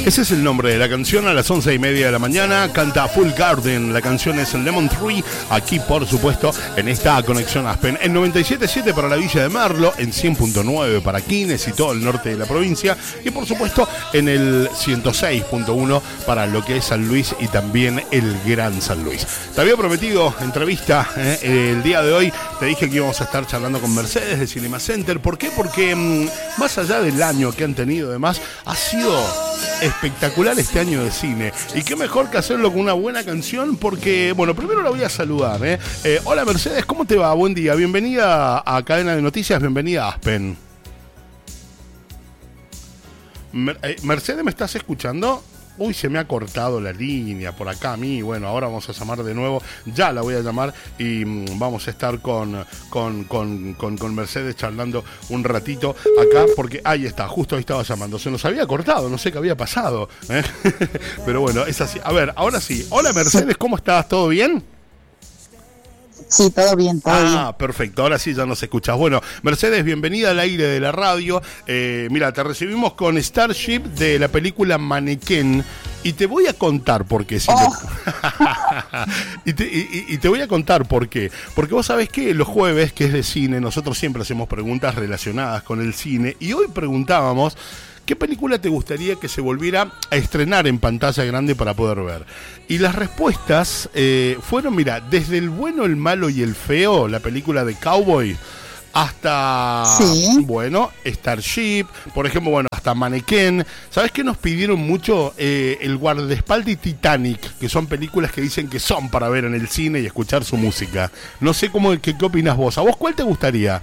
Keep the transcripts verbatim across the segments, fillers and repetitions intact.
Ese es el nombre de la canción. A las once y media de la mañana canta Full Garden. La canción es Lemon Tree. Aquí, por supuesto, en esta conexión Aspen. En noventa y siete punto siete para la Villa de Merlo. En cien punto nueve para Quines y todo el norte de la provincia. Y, por supuesto, en el ciento seis punto uno para lo que es San Luis y también el Gran San Luis. Te había prometido entrevista eh, el día de hoy. Te dije que íbamos a estar charlando con Mercedes de Cinema Center. ¿Por qué? Porque mmm, más allá del año que han tenido, además, ha sido espectacular este año de cine. Y qué mejor que hacerlo con una buena canción, porque, bueno, primero la voy a saludar. ¿eh? Eh, hola Mercedes, ¿cómo te va? Buen día. Bienvenida a Cadena de Noticias, bienvenida a Aspen. Mer- eh, Mercedes, ¿me estás escuchando? Uy, se me ha cortado la línea por acá a mí. Bueno, ahora vamos a llamar de nuevo. Ya la voy a llamar y mmm, vamos a estar con, con, con, con, con Mercedes charlando un ratito acá, porque ahí está, justo ahí estaba llamando. Se nos había cortado, no sé qué había pasado. ¿eh? Pero bueno, es así. A ver, ahora sí. Hola Mercedes, ¿cómo estás? ¿Todo bien? Sí, todo bien, todo ah, bien. Ah, perfecto, ahora sí ya nos escuchas. Bueno, Mercedes, bienvenida al aire de la radio. Eh, mira, te recibimos con Starship de la película Mannequin. Y te voy a contar por qué. Si Oh. te... y, te, y, y te voy a contar por qué. Porque vos sabés que los jueves, que es de cine, nosotros siempre hacemos preguntas relacionadas con el cine. Y hoy preguntábamos, ¿qué película te gustaría que se volviera a estrenar en pantalla grande para poder ver? Y las respuestas eh, fueron, mira, desde El bueno, el malo y el feo, la película de Cowboy, hasta, sí. bueno, Starship, por ejemplo, bueno, hasta Mannequin. ¿Sabes qué nos pidieron mucho? Eh, el guardaespaldas y Titanic, que son películas que dicen que son para ver en el cine y escuchar su música. No sé cómo, qué, qué opinas vos. ¿A vos cuál te gustaría?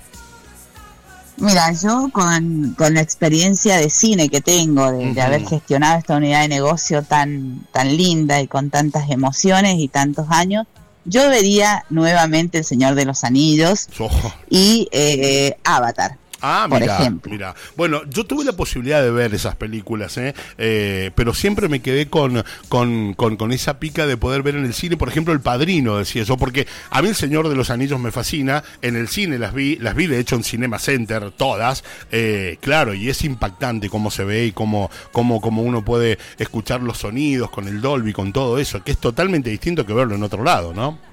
Mira, yo con, con la experiencia de cine que tengo, de, uh-huh. de haber gestionado esta unidad de negocio tan, tan linda y con tantas emociones y tantos años, yo vería nuevamente El Señor de los Anillos oh. y eh, Avatar. Ah, por mira, ejemplo. mira. Bueno, yo tuve la posibilidad de ver esas películas, ¿eh? Eh, pero siempre me quedé con, con, con, con esa pica de poder ver en el cine, por ejemplo, El Padrino, decía yo, porque a mí El Señor de los Anillos me fascina, en el cine las vi, las vi de hecho en Cinema Center, todas, eh, claro, y es impactante cómo se ve y cómo, cómo, cómo uno puede escuchar los sonidos con el Dolby, con todo eso, que es totalmente distinto que verlo en otro lado, ¿no?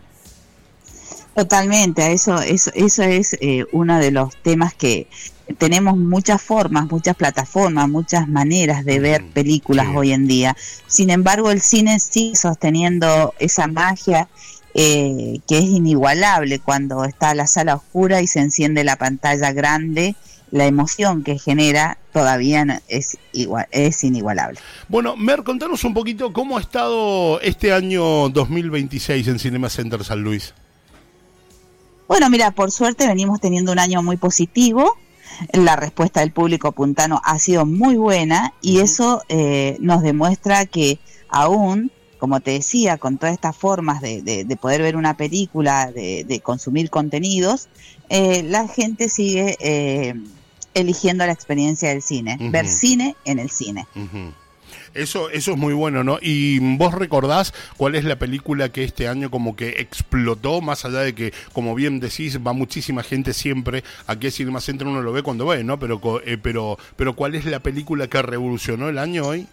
Totalmente, eso, eso, eso es eh, uno de los temas que tenemos muchas formas, muchas plataformas, muchas maneras de ver películas sí. hoy en día. Sin embargo, el cine sigue sosteniendo esa magia eh, que es inigualable cuando está la sala oscura y se enciende la pantalla grande. La emoción que genera todavía es igual, es inigualable. Bueno, Mer, contanos un poquito cómo ha estado este año dos mil veintiséis en Cinema Center San Luis. Bueno, mira, por suerte venimos teniendo un año muy positivo. La respuesta del público puntano ha sido muy buena y uh-huh. eso eh, nos demuestra que aún, como te decía, con todas estas formas de, de, de poder ver una película, de, de consumir contenidos, eh, la gente sigue eh, eligiendo la experiencia del cine, uh-huh. ver cine en el cine. Uh-huh. Eso, eso es muy bueno, ¿no? ¿Y vos recordás cuál es la película que este año como que explotó, más allá de que, como bien decís, va muchísima gente siempre, aquí en Cinema Center uno lo ve cuando ve, ¿no? Pero, eh, pero, pero ¿cuál es la película que revolucionó el año hoy?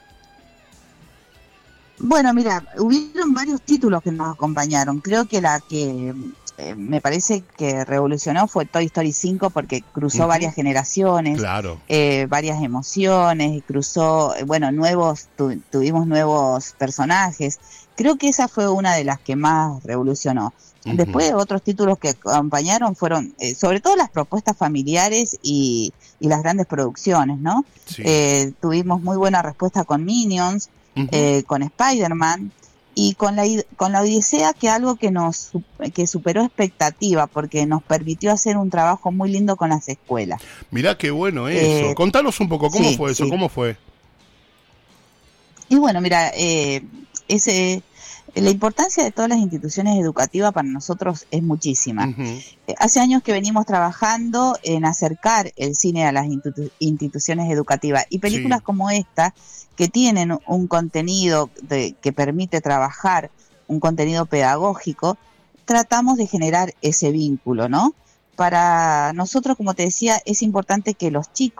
Bueno, mira, hubieron varios títulos que nos acompañaron. Creo que la que eh, me parece que revolucionó fue Toy Story cinco porque cruzó uh-huh. varias generaciones, claro. eh, varias emociones, cruzó, bueno, nuevos, tu, tuvimos nuevos personajes. Creo que esa fue una de las que más revolucionó. Uh-huh. Después otros títulos que acompañaron fueron, eh, sobre todo las propuestas familiares y, y las grandes producciones, ¿no? Sí. Eh, tuvimos muy buena respuesta con Minions, uh-huh. eh, con Spider-Man. Y con la con la Odisea, que algo que nos que superó expectativa, porque nos permitió hacer un trabajo muy lindo con las escuelas. Mirá qué bueno eso. Eh, Contanos un poco, ¿cómo sí, fue eso? Sí. ¿Cómo fue? Y bueno, mira, eh, ese la importancia de todas las instituciones educativas para nosotros es muchísima. Uh-huh. Eh, hace años que venimos trabajando en acercar el cine a las institu- instituciones educativas y películas sí. como esta, que tienen un contenido de, que permite trabajar, un contenido pedagógico, tratamos de generar ese vínculo, ¿no? Para nosotros, como te decía, es importante que los chicos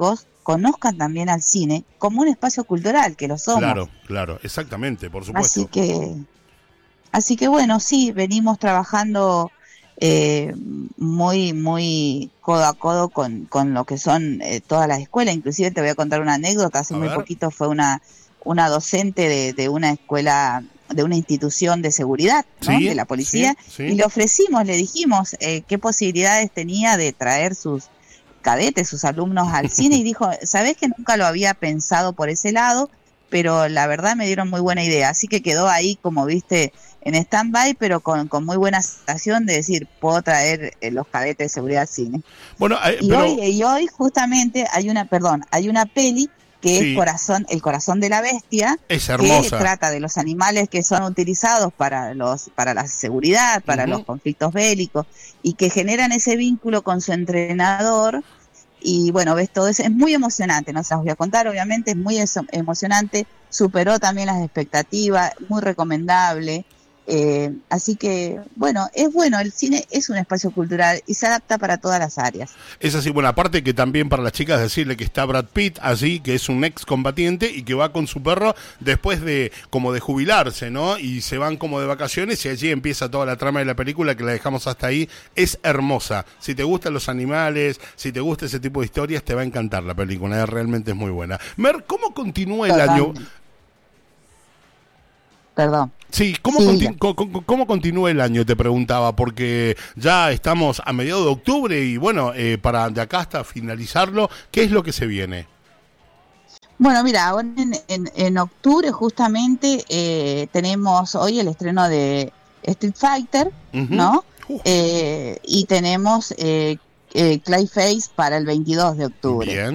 conozcan también al cine como un espacio cultural, que lo somos. Claro, claro, exactamente, por supuesto. Así que, así que bueno, sí, venimos trabajando eh, muy, muy codo a codo con, con lo que son eh, todas las escuelas. Inclusive te voy a contar una anécdota. Hace A muy ver. poquito fue una, una docente de, de una escuela, de una institución de seguridad, ¿no? Sí, De la policía, sí, sí. y le ofrecimos, le dijimos eh, qué posibilidades tenía de traer sus cadetes, sus alumnos al cine, y dijo, sabés que nunca lo había pensado por ese lado, pero la verdad me dieron muy buena idea, así que quedó ahí, como viste, en stand-by, pero con, con muy buena sensación de decir, puedo traer eh, los cadetes de seguridad al cine. Bueno, eh, Y, pero... hoy, y hoy justamente hay una, perdón, hay una peli que Sí. es Corazón, El Corazón de la Bestia, Es que hermosa. trata de los animales que son utilizados para los para la seguridad, para Ujú. los conflictos bélicos, y que generan ese vínculo con su entrenador. Y bueno, ves todo eso, es muy emocionante, no se los voy a contar, obviamente, es muy eso, emocionante, superó también las expectativas, muy recomendable. Eh, así que, bueno, es bueno, el cine es un espacio cultural y se adapta para todas las áreas. Es así, bueno, aparte que también para las chicas decirle que está Brad Pitt allí, que es un ex combatiente y que va con su perro después de como de jubilarse, ¿no? Y se van como de vacaciones y allí empieza toda la trama de la película, que la dejamos hasta ahí. Es hermosa. Si te gustan los animales, si te gusta ese tipo de historias, te va a encantar la película, ¿eh? Realmente es muy buena. Mer, ¿cómo continúa el año? Perdón. Sí, ¿cómo, Sí, conti ya. ¿cómo, cómo continúa el año? Te preguntaba, porque ya estamos a mediados de octubre y bueno, eh, para de acá hasta finalizarlo, ¿qué es lo que se viene? Bueno, mira, ahora en, en, en octubre justamente eh, tenemos hoy el estreno de Street Fighter, Ujú. ¿no? Uh, Eh, y tenemos eh, eh, Clayface para el veintidós de octubre. bien.